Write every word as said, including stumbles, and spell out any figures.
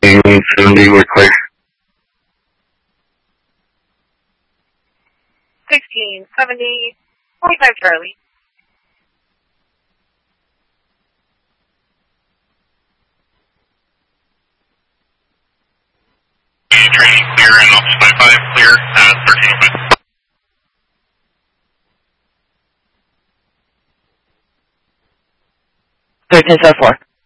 seventy, we're clear. sixteen seventy, forty-five Charlie. Training clear and Office five clear at thirteen oh five. thirteen oh four.